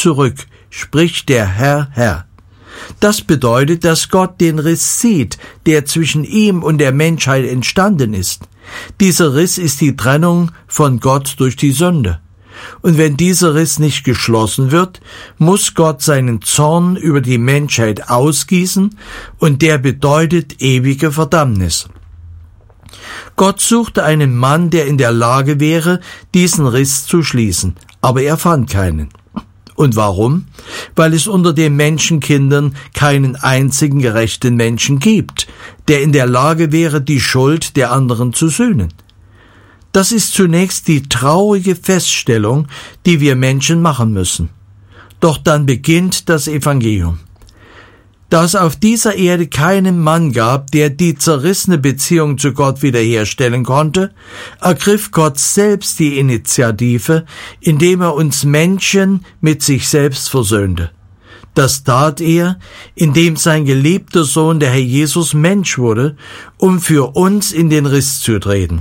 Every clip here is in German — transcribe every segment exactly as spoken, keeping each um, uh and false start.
zurück, spricht der Herr, Herr. Das bedeutet, dass Gott den Riss sieht, der zwischen ihm und der Menschheit entstanden ist. Dieser Riss ist die Trennung von Gott durch die Sünde. Und wenn dieser Riss nicht geschlossen wird, muss Gott seinen Zorn über die Menschheit ausgießen, und der bedeutet ewige Verdammnis. Gott suchte einen Mann, der in der Lage wäre, diesen Riss zu schließen, aber er fand keinen. Und warum? Weil es unter den Menschenkindern keinen einzigen gerechten Menschen gibt, der in der Lage wäre, die Schuld der anderen zu sühnen. Das ist zunächst die traurige Feststellung, die wir Menschen machen müssen. Doch dann beginnt das Evangelium. Da es auf dieser Erde keinen Mann gab, der die zerrissene Beziehung zu Gott wiederherstellen konnte, ergriff Gott selbst die Initiative, indem er uns Menschen mit sich selbst versöhnte. Das tat er, indem sein geliebter Sohn, der Herr Jesus, Mensch wurde, um für uns in den Riss zu treten.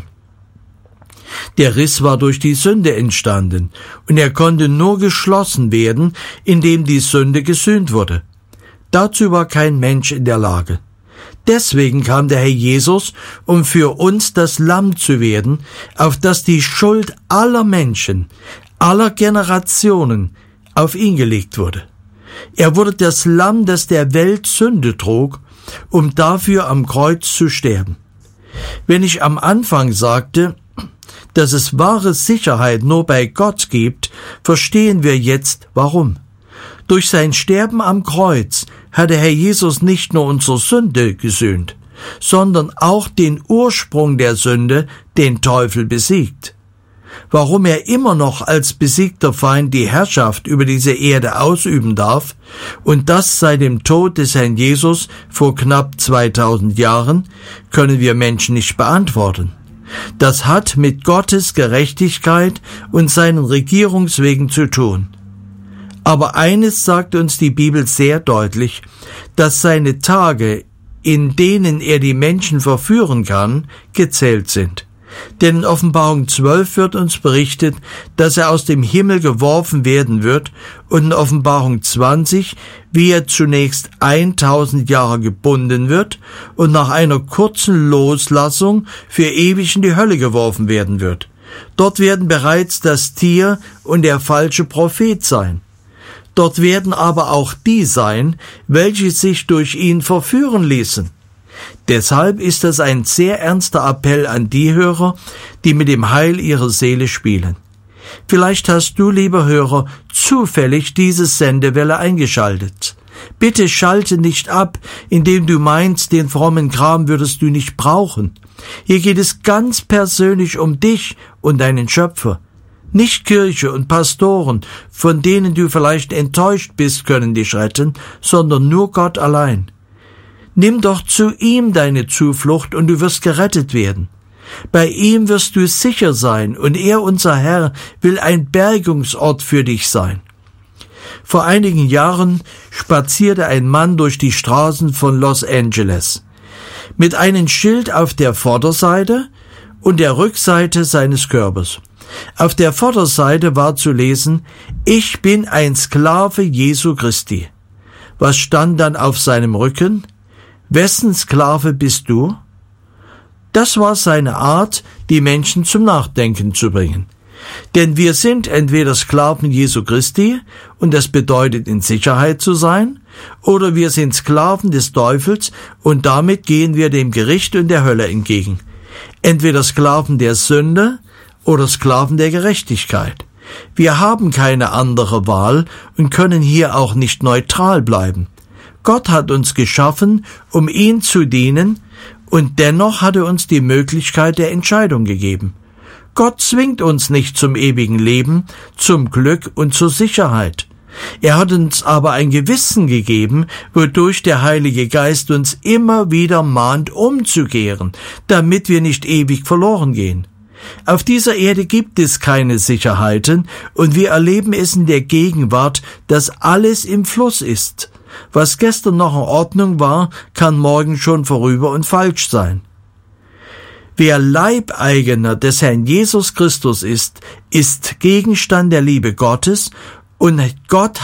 Der Riss war durch die Sünde entstanden, und er konnte nur geschlossen werden, indem die Sünde gesühnt wurde. Dazu war kein Mensch in der Lage. Deswegen kam der Herr Jesus, um für uns das Lamm zu werden, auf das die Schuld aller Menschen, aller Generationen auf ihn gelegt wurde. Er wurde das Lamm, das der Welt Sünde trug, um dafür am Kreuz zu sterben. Wenn ich am Anfang sagte, dass es wahre Sicherheit nur bei Gott gibt, verstehen wir jetzt, warum. Durch sein Sterben am Kreuz hat der Herr Jesus nicht nur unsere Sünde gesühnt, sondern auch den Ursprung der Sünde, den Teufel, besiegt. Warum er immer noch als besiegter Feind die Herrschaft über diese Erde ausüben darf, und das seit dem Tod des Herrn Jesus vor knapp zweitausend Jahren, können wir Menschen nicht beantworten. Das hat mit Gottes Gerechtigkeit und seinen Regierungswegen zu tun. Aber eines sagt uns die Bibel sehr deutlich, dass seine Tage, in denen er die Menschen verführen kann, gezählt sind. Denn in Offenbarung zwölf wird uns berichtet, dass er aus dem Himmel geworfen werden wird, und in Offenbarung zwanzig, wie er zunächst tausend Jahre gebunden wird und nach einer kurzen Loslassung für ewig in die Hölle geworfen werden wird. Dort werden bereits das Tier und der falsche Prophet sein. Dort werden aber auch die sein, welche sich durch ihn verführen ließen. Deshalb ist das ein sehr ernster Appell an die Hörer, die mit dem Heil ihrer Seele spielen. Vielleicht hast du, lieber Hörer, zufällig diese Sendewelle eingeschaltet. Bitte schalte nicht ab, indem du meinst, den frommen Kram würdest du nicht brauchen. Hier geht es ganz persönlich um dich und deinen Schöpfer. Nicht Kirche und Pastoren, von denen du vielleicht enttäuscht bist, können dich retten, sondern nur Gott allein. Nimm doch zu ihm deine Zuflucht, und du wirst gerettet werden. Bei ihm wirst du sicher sein, und er, unser Herr, will ein Bergungsort für dich sein. Vor einigen Jahren spazierte ein Mann durch die Straßen von Los Angeles mit einem Schild auf der Vorderseite und der Rückseite seines Körpers. Auf der Vorderseite war zu lesen: Ich bin ein Sklave Jesu Christi. Was stand dann auf seinem Rücken? Wessen Sklave bist du? Das war seine Art, die Menschen zum Nachdenken zu bringen. Denn wir sind entweder Sklaven Jesu Christi, und das bedeutet, in Sicherheit zu sein, oder wir sind Sklaven des Teufels, und damit gehen wir dem Gericht und der Hölle entgegen. Entweder Sklaven der Sünde oder Sklaven der Gerechtigkeit. Wir haben keine andere Wahl und können hier auch nicht neutral bleiben. Gott hat uns geschaffen, um ihm zu dienen, und dennoch hat er uns die Möglichkeit der Entscheidung gegeben. Gott zwingt uns nicht zum ewigen Leben, zum Glück und zur Sicherheit. Er hat uns aber ein Gewissen gegeben, wodurch der Heilige Geist uns immer wieder mahnt, umzukehren, damit wir nicht ewig verloren gehen. Auf dieser Erde gibt es keine Sicherheiten, und wir erleben es in der Gegenwart, dass alles im Fluss ist. Was gestern noch in Ordnung war, kann morgen schon vorüber und falsch sein. Wer Leibeigener des Herrn Jesus Christus ist, ist Gegenstand der Liebe Gottes, und Gott